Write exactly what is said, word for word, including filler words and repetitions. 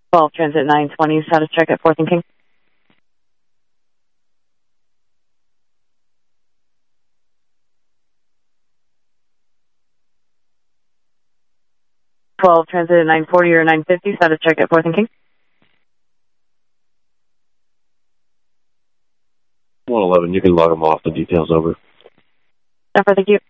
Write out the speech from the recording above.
twelve, transit nine twenty, status check at fourth and King. twelve, transit at nine forty or nine fifty, status check at fourth and King. one eleven, you can log them off, the details over. Jennifer, thank you.